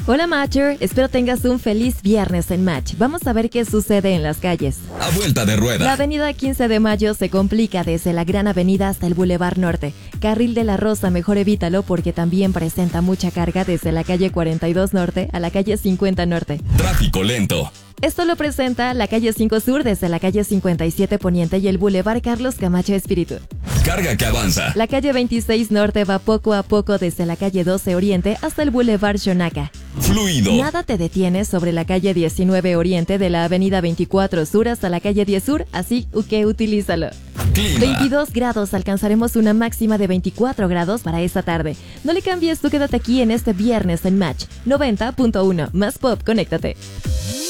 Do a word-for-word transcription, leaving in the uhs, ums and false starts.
Hola Matcher, espero tengas un feliz viernes en Match. Vamos a ver qué sucede en las calles. A vuelta de rueda. La avenida quince de mayo se complica desde la Gran Avenida hasta el Boulevard Norte. Carril de la Rosa, mejor evítalo porque también presenta mucha carga desde la calle cuarenta y dos Norte a la calle cincuenta Norte. Tráfico lento. Esto lo presenta la calle cinco Sur desde la calle cincuenta y siete Poniente y el Boulevard Carlos Camacho Espíritu. Carga que avanza. La calle veintiséis Norte va poco a poco desde la calle doce Oriente hasta el Boulevard Xonaca. Fluido. Nada te detiene sobre la calle diecinueve Oriente de la avenida veinticuatro Sur hasta la calle diez Sur, así que utilízalo. Clima. veintidós grados, alcanzaremos una máxima de veinticuatro grados para esta tarde. No le cambies, tú quédate aquí en este viernes en Match noventa punto uno. Más pop, conéctate.